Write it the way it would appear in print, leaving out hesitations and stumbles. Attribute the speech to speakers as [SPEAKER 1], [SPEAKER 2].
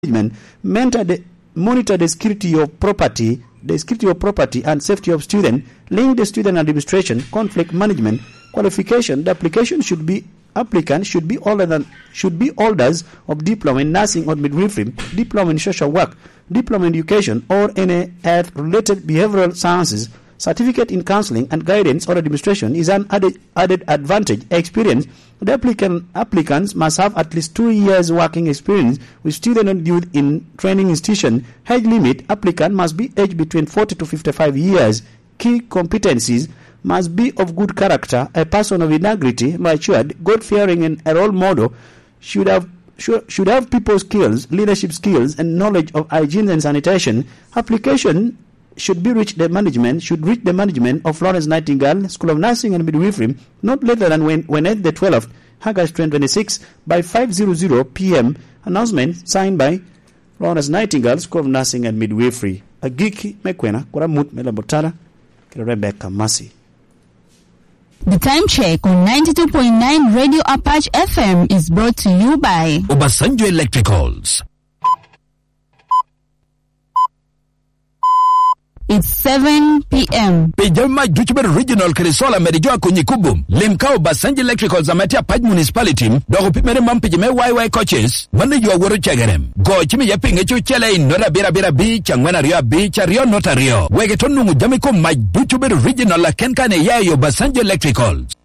[SPEAKER 1] monitor the security of property, and safety of student, link the student administration, conflict management, qualification. The application should be holders of diploma in nursing or midwifery, diploma in social work, diploma in education or any health-related behavioral sciences. Certificate in counseling and guidance or administration is an added advantage. Experience. The applicants must have at least 2 years working experience with student and youth in training institution. Age limit. Applicant must be aged between 40 to 55 years. Key competencies must be of good character, a person of integrity, matured, God-fearing, and a role model. Should have people skills, leadership skills, and knowledge of hygiene and sanitation. Application should reach the management of Florence Nightingale School of Nursing and Midwifery not later than Wednesday the 12th, August 2026 by 5:00 p.m. Announcement signed by Florence Nightingale School of Nursing and Midwifery. Agiki mekwena kura mut melabotara Rebecca Massey.
[SPEAKER 2] The time check on 92.9 Radio Apache FM is brought to you by
[SPEAKER 3] Obasanjo Electricals.
[SPEAKER 2] It's 7 p.m.
[SPEAKER 3] Pejama Juchber Regional Kerisola Merijua Kunyikubum. Limkao Obasanjo Electricals Amatia Paj Municipality. Dogo pimere mampijime YY coaches. Mane yuwa woro chagarem. Go chimi yapinge chuchele in Nora Bira Beach and Wena Rio Beach and Rio Notario. Wegetonu Jamiko Maj Juchber Regional Kenkane Yayo Obasanjo Electricals.